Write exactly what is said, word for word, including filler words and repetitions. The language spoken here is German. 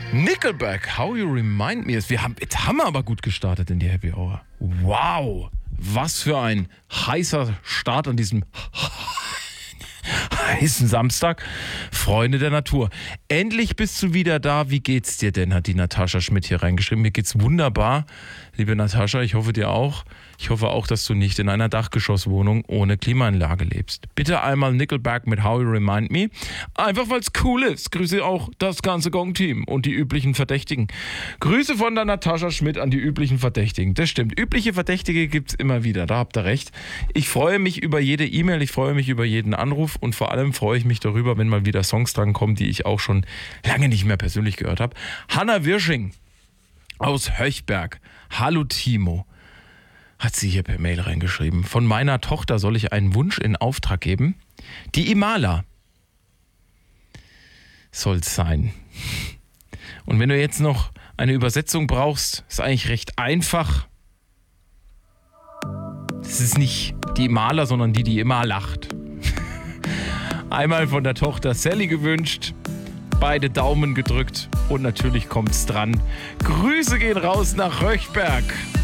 Nickelback, How You Remind Me. Wir haben, jetzt haben wir aber gut gestartet in die Happy Hour. Wow, was für ein heißer Start an diesem heißen Samstag. Freunde der Natur. Endlich bist du wieder da. Wie geht's dir denn, hat die Natascha Schmidt hier reingeschrieben. Mir geht's wunderbar, liebe Natascha. Ich hoffe dir auch. Ich hoffe auch, dass du nicht in einer Dachgeschosswohnung ohne Klimaanlage lebst. Bitte einmal Nickelback mit How You Remind Me. Einfach, weil es cool ist. Grüße auch das ganze Gong-Team und die üblichen Verdächtigen. Grüße von der Natascha Schmidt an die üblichen Verdächtigen. Das stimmt. Übliche Verdächtige gibt's immer wieder. Da habt ihr recht. Ich freue mich über jede E-Mail. Ich freue mich über jeden Anruf. Und vor allem freue ich mich darüber, wenn mal wieder Songs drankommen, die ich auch schon lange nicht mehr persönlich gehört habe. Hanna Wirsching aus Höchberg. Hallo Timo. Hat sie hier per Mail reingeschrieben. Von meiner Tochter soll ich einen Wunsch in Auftrag geben. Die Imala soll's sein. Und wenn du jetzt noch eine Übersetzung brauchst, ist eigentlich recht einfach. Es ist nicht die Imala, sondern die, die immer lacht. Einmal von der Tochter Sally gewünscht, beide Daumen gedrückt und natürlich kommt's dran. Grüße gehen raus nach Röchberg.